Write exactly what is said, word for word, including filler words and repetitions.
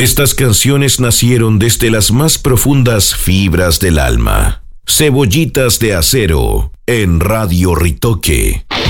Estas canciones nacieron desde las más profundas fibras del alma. Cebollitas de Acero, en Radio Ritoque.